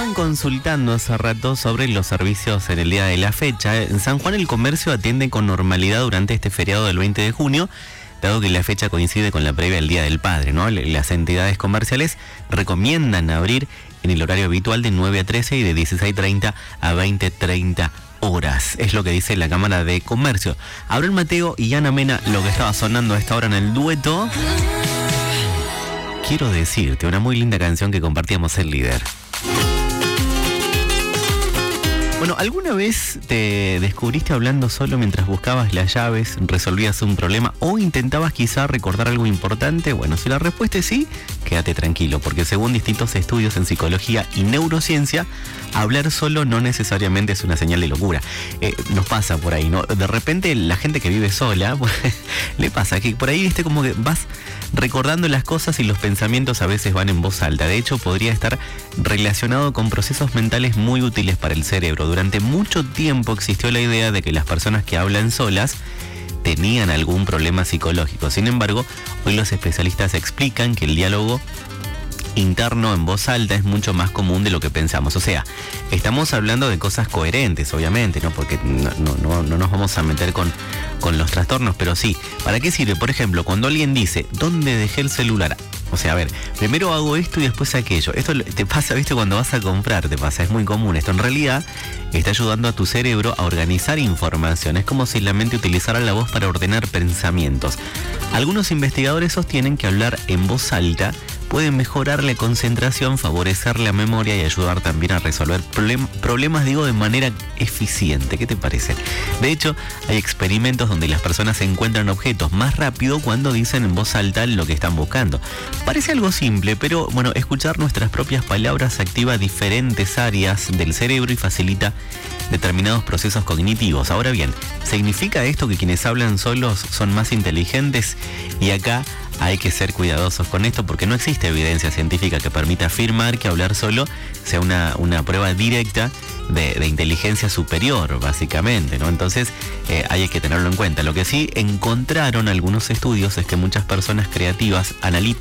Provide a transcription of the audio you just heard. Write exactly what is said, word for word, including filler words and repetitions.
estaban consultando hace rato sobre los servicios en el día de la fecha. En San Juan el comercio atiende con normalidad durante este feriado del veinte de junio, dado que la fecha coincide con la previa del Día del Padre, ¿no? Las entidades comerciales recomiendan abrir en el horario habitual de nueve a trece y de dieciséis treinta a veinte treinta horas. Es lo que dice la Cámara de Comercio. Abraham Mateo y Ana Mena, lo que estaba sonando a esta hora en el dueto. Quiero decirte, una muy linda canción que compartíamos el líder. Bueno, ¿alguna vez te descubriste hablando solo mientras buscabas las llaves, resolvías un problema o intentabas quizá recordar algo importante? Bueno, si la respuesta es sí, quédate tranquilo, porque según distintos estudios en psicología y neurociencia, hablar solo no necesariamente es una señal de locura. Eh, nos pasa por ahí, ¿no? De repente la gente que vive sola, pues, le pasa que por ahí, viste, como que vas recordando las cosas y los pensamientos a veces van en voz alta. De hecho, podría estar relacionado con procesos mentales muy útiles para el cerebro. Durante mucho tiempo existió la idea de que las personas que hablan solas tenían algún problema psicológico. Sin embargo, hoy los especialistas explican que el diálogo interno en voz alta es mucho más común de lo que pensamos. O sea, estamos hablando de cosas coherentes, obviamente, ¿no? Porque no, no, no, no nos vamos a meter con, con los trastornos, pero sí. ¿Para qué sirve? Por ejemplo, cuando alguien dice, ¿dónde dejé el celular? O sea, a ver, primero hago esto y después aquello. Esto te pasa, viste, cuando vas a comprar, te pasa, es muy común. Esto en realidad está ayudando a tu cerebro a organizar información. Es como si la mente utilizara la voz para ordenar pensamientos. Algunos investigadores sostienen que hablar en voz alta puede mejorar la concentración, favorecer la memoria y ayudar también a resolver problem- problemas, digo, de manera eficiente. ¿Qué te parece? De hecho, hay experimentos donde las personas encuentran objetos más rápido cuando dicen en voz alta lo que están buscando. Parece algo simple, pero bueno, escuchar nuestras propias palabras activa diferentes áreas del cerebro y facilita determinados procesos cognitivos. Ahora bien, ¿significa esto que quienes hablan solos son más inteligentes? Y acá hay que ser cuidadosos con esto porque no existe evidencia científica que permita afirmar que hablar solo sea una, una prueba directa de, de inteligencia superior, básicamente, ¿no? Entonces eh, hay que tenerlo en cuenta. Lo que sí encontraron algunos estudios es que muchas personas creativas analizan